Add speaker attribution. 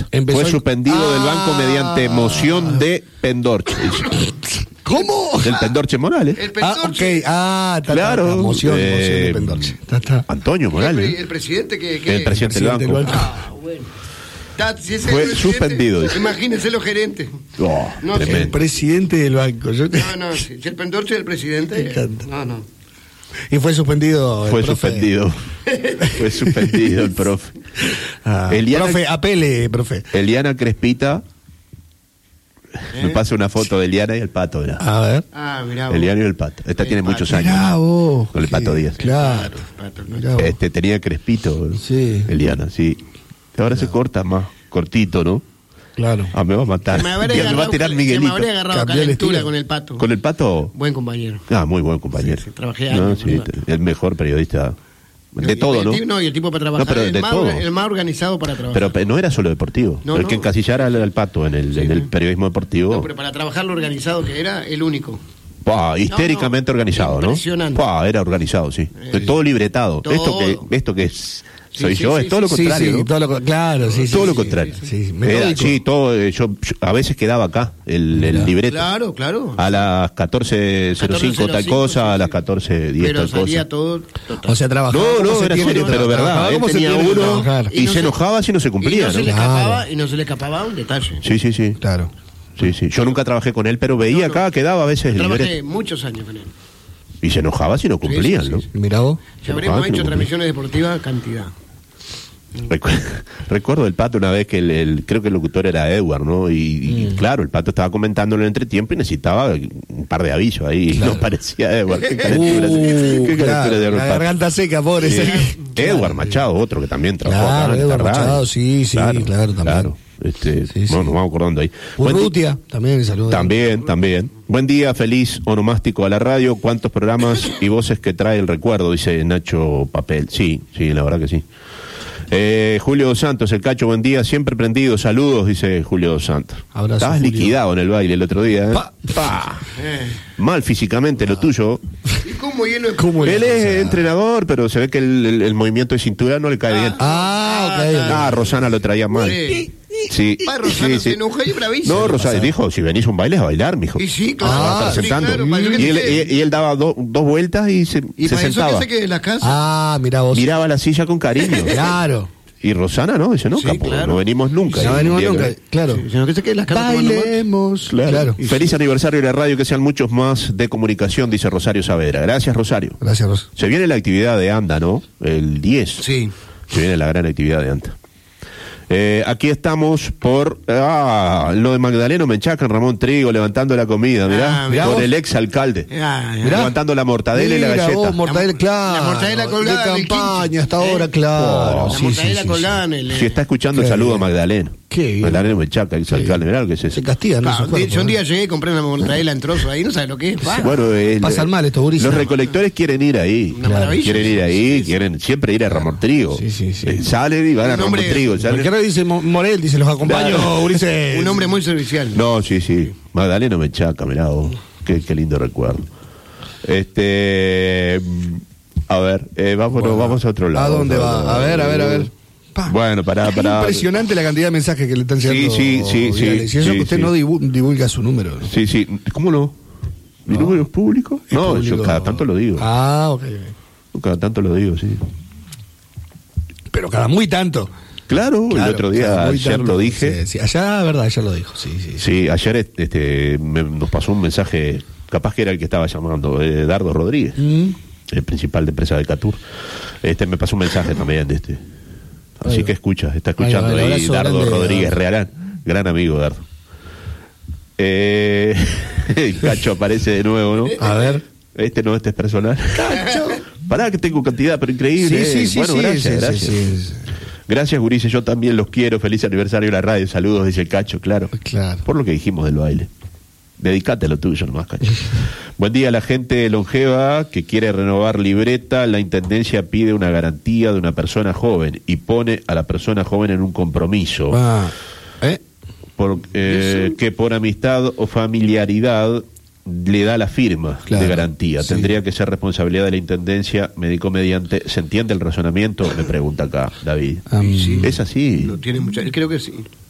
Speaker 1: Fue suspendido del banco mediante moción de Pendorche.
Speaker 2: ¿Cómo?
Speaker 1: Del Pendorche Morales.
Speaker 3: El Pendorche.
Speaker 1: Claro.
Speaker 2: Moción de Pendorche.
Speaker 1: Antonio Morales.
Speaker 3: El presidente que
Speaker 1: el presidente del banco.
Speaker 3: Bueno. Si ese
Speaker 1: Fue
Speaker 3: es el
Speaker 1: suspendido.
Speaker 3: Imagínense los gerentes.
Speaker 1: No,
Speaker 2: el presidente del banco.
Speaker 3: No, si el Pendorche es el presidente. No.
Speaker 2: Y fue suspendido.
Speaker 1: Fue suspendido el profe.
Speaker 2: Profe, apele, profe.
Speaker 1: Eliana Crespita. Me pasa una foto de Eliana y el Pato. ¿verdad?
Speaker 2: A ver.
Speaker 3: Mirá vos.
Speaker 1: Eliana y el Pato. Esta tiene muchos años.
Speaker 2: Mirá vos.
Speaker 1: Con el Pato Díaz.
Speaker 2: Claro.
Speaker 1: Tenía crespito.
Speaker 2: Sí.
Speaker 1: Eliana, sí. Ahora se corta más cortito, ¿no?
Speaker 2: Claro.
Speaker 1: Me va a matar.
Speaker 3: Me va a tirar Miguelito. Me habría agarrado calentura con el Pato.
Speaker 1: ¿Con el Pato?
Speaker 3: Buen compañero.
Speaker 1: Muy buen compañero.
Speaker 3: Sí, trabajé años.
Speaker 1: El mejor periodista de todo, ¿no?
Speaker 3: No, y el tipo para trabajar.
Speaker 1: No, pero
Speaker 3: el más organizado para trabajar.
Speaker 1: Pero no era solo deportivo. El que encasillara al Pato en el periodismo deportivo.
Speaker 3: No, pero para trabajar lo organizado que era, el único.
Speaker 1: Histéricamente organizado,
Speaker 3: impresionante.
Speaker 1: ¿no? Era organizado, sí. Todo libretado.
Speaker 3: Todo.
Speaker 1: Esto que es... Es todo lo contrario, ¿no?
Speaker 2: Todo lo
Speaker 1: contrario.
Speaker 2: Sí,
Speaker 1: todo. Yo a veces quedaba acá el libreto.
Speaker 3: Claro.
Speaker 1: A las 14:05 tal cosa, a las 14:10 tal cosa.
Speaker 3: Salía todo.
Speaker 2: O sea, trabajaba.
Speaker 1: No, era serio, pero verdad. Él tenía uno y se enojaba si no se cumplía.
Speaker 3: Y no se le escapaba un detalle.
Speaker 1: Sí.
Speaker 2: Claro.
Speaker 1: Sí. Yo nunca trabajé con él, pero veía acá, quedaba a veces el libreto.
Speaker 3: Trabajé muchos años con él.
Speaker 1: Y se enojaba si no cumplían, ¿no?
Speaker 2: Mirá vos.
Speaker 3: Ya habremos hecho transmisiones deportivas cantidad.
Speaker 1: Recuerdo el Pato una vez que creo que el locutor era Edward, ¿no? Y claro, el Pato estaba comentando en el entretiempo y necesitaba un par de avisos ahí. Claro. No parecía Edward. Qué calentura de Edward.
Speaker 2: La garganta seca, pobre.
Speaker 1: Sí. Edward Machado, otro que también trabajó acá en
Speaker 2: Edward Machado, sí, claro, también.
Speaker 1: Claro. Bueno, nos vamos acordando ahí.
Speaker 2: Urrutia, también saludos.
Speaker 1: También. Buen día, feliz onomástico a la radio. ¿Cuántos programas y voces que trae el recuerdo? Dice Nacho Papel. Sí, la verdad que sí. Julio Dos Santos, el Cacho, buen día, siempre prendido, saludos, dice Julio Dos Santos.
Speaker 2: Abrazo,
Speaker 1: estabas
Speaker 2: Julio.
Speaker 1: Liquidado en el baile el otro día, ¿eh? Mal físicamente lo tuyo.
Speaker 3: ¿Y cómo lleno
Speaker 1: Él es entrenador, pero se ve que el movimiento de cintura no le cae bien.
Speaker 2: Ok.
Speaker 1: Rosana lo traía mal. Sí.
Speaker 3: Rosana se enoja y bravísimo.
Speaker 1: No, Rosana dijo, si venís a un baile es a bailar, mijo.
Speaker 3: Y sí, claro.
Speaker 1: Va a estar sentando.
Speaker 3: Claro,
Speaker 1: y él daba dos vueltas y se
Speaker 3: para
Speaker 1: sentaba.
Speaker 3: eso que se quede en la casa.
Speaker 2: Mirá vos.
Speaker 1: Miraba la silla con cariño.
Speaker 2: Claro.
Speaker 1: Y Rosana no, dice no, capo,
Speaker 3: claro.
Speaker 1: no venimos nunca.
Speaker 2: Claro.
Speaker 3: Sino que se quede en las casas.
Speaker 2: Bailemos. Claro.
Speaker 1: Feliz aniversario de la radio, que sean muchos más de comunicación, dice Rosario Saavedra. Gracias, Rosario.
Speaker 2: Gracias, Rosario.
Speaker 1: Se viene la actividad de ANDA, ¿no? El 10.
Speaker 3: Sí.
Speaker 1: Se viene la gran actividad de ANDA. Aquí estamos por lo de Magdaleno Menchacan, Ramón Trigo levantando la comida, mirá con el ex alcalde levantando la mortadela y la galleta.
Speaker 2: Mortadela, claro.
Speaker 3: La mortadela colgada
Speaker 2: de campaña hasta ahora, claro.
Speaker 3: La mortadela colgada en el...
Speaker 1: Si está escuchando, el saludo a Magdaleno.
Speaker 2: Qué
Speaker 1: Magdaleno Menchacan, ex alcalde, mirá lo que es eso.
Speaker 2: Se castigan.
Speaker 3: Yo un día llegué y compré una mortadela en trozo ahí, no sabes lo que es.
Speaker 1: Bueno,
Speaker 2: pasan mal estos gurises.
Speaker 1: Los recolectores quieren ir ahí. Quieren ir ahí, quieren siempre ir a Ramón Trigo. Salen y van a Ramón Trigo.
Speaker 2: Porque dice Morel, dice, los acompaño, Ulises.
Speaker 3: Un hombre muy servicial.
Speaker 1: No, sí. Magdaleno Menchaca, mirá vos. Qué lindo recuerdo. A ver, vamos a otro lado.
Speaker 2: ¿A dónde va? A ver.
Speaker 1: Bueno, pará.
Speaker 2: Impresionante la cantidad de mensajes que le están llegando.
Speaker 1: Sí.
Speaker 2: Si eso que usted no divulga su número.
Speaker 1: Sí. ¿Cómo no? ¿Mi número es público? No,
Speaker 2: público.
Speaker 1: yo cada tanto lo digo.
Speaker 2: Ok.
Speaker 1: Cada tanto lo digo, sí.
Speaker 2: Pero cada muy tanto.
Speaker 1: Claro, el otro día, ayer lo dije.
Speaker 2: Sí, ayer lo dijo.
Speaker 1: Sí, ayer nos pasó un mensaje, capaz que era el que estaba llamando, Dardo Rodríguez, el principal de empresa de Catur. Me pasó un mensaje también de Así que está escuchando ahí Dardo Rodríguez Realán, gran amigo Dardo. El Cacho aparece de nuevo, ¿no?
Speaker 2: A ver.
Speaker 1: Este es personal. Cacho. Pará que tengo cantidad, pero increíble.
Speaker 2: Sí,
Speaker 1: bueno, gracias.
Speaker 2: Sí.
Speaker 1: Gracias, gurises, yo también los quiero. Feliz aniversario de la radio. Saludos, dice el Cacho, claro. Por lo que dijimos del baile. Dedicate a lo tuyo nomás, Cacho. Buen día a la gente longeva que quiere renovar libreta. La Intendencia pide una garantía de una persona joven y pone a la persona joven en un compromiso. Que por amistad o familiaridad le da la firma de garantía. Tendría que ser responsabilidad de la Intendencia, médico mediante. ¿Se entiende el razonamiento? Me pregunta acá David. ¿Es así?
Speaker 3: No tiene mucha... Creo que sí.